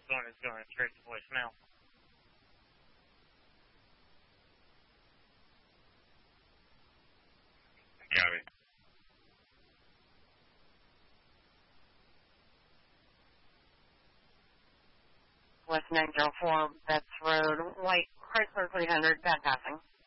It's going straight to voicemail. Got it. West 904, Betts Road, White Chrysler 300, bad passing.